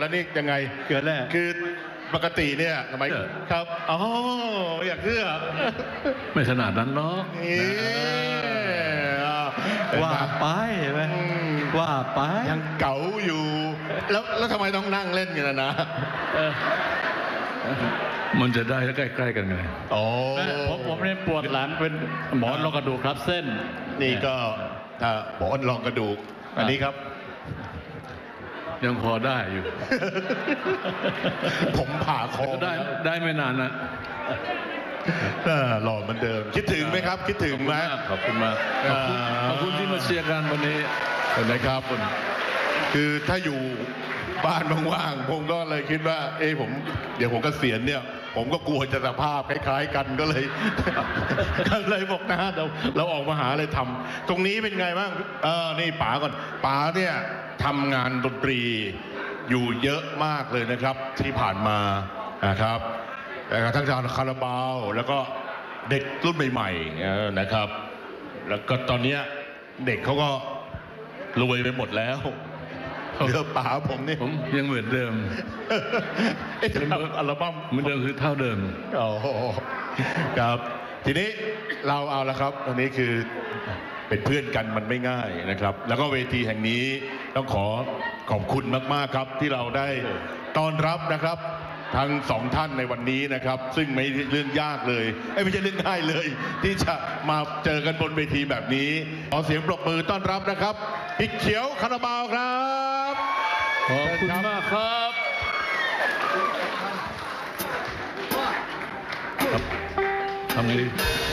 แล้วนี่ยังไงเกิดแล้วคือปกติเนี่ยทำไมครับอ๋ออยากเชื่อไม่ขนาดนั้นเนาะว่าไปไหมว่าไปยังเก๋าอยู่แล้วทำไมต้องนั่งเล่นกันนะมันจะได้ใกล้ๆกันไงอ๋อผมเนี่ยปวดหลังเป็นหมอนรองกระดูกทับเส้นนี่ก็หมอนรองกระดูกอันนี้ครับยังพอได้อยู่ผมผ่าคอได้ไม่นานนะหล่อเหมือนเดิมคิดถึงไหมครับคิดถึงไหมขอบคุณมากขอบคุณที่มาเชียร์กันวันนี้นะครับคือถ้าอยู่บ้านว่างๆผมก็เลยคิดว่าเดี๋ยวผมเกษียณเนี่ยผมก็กลัวจะสภาพคล้ายๆกันก็เลยบอกนะเราออกมาหาอะไรทำตรงนี้เป็นไงบ้างนี่ป๋าก่อนป๋าเนี่ยทำงานดนตรีอยู่เยอะมากเลยนะครับที่ผ่านมานะครับทั้งชาวคาราบาวแล้วก็เด็กรุ่นใหม่ๆนะครับแล้วก็ตอนนี้เด็กเขาก็รวยไปหมดแล้วเดี๋ยวป๋าผมนี่ผมยังเหมือนเดิมอัลบั้มเหมือนเดิมคือเท่าเดิมอ๋อครับทีนี้เราเอาละครับอันนี้คือเป็นเพื่อนกันมันไม่ง่ายนะครับแล้วก็เวทีแห่งนี้ต้องขอบคุณมากๆครับที่เราได้ต้อนรับนะครับทั้งสองท่านในวันนี้นะครับซึ่งไม่เรื่องยากเลยไม่ใช่เรื่องง่ายเลยที่จะมาเจอกันบนเวทีแบบนี้ขอเสียงปรบมือต้อนรับนะครับพี่เขียวคาราบาวครับขอบคุณมากครับทำไงดี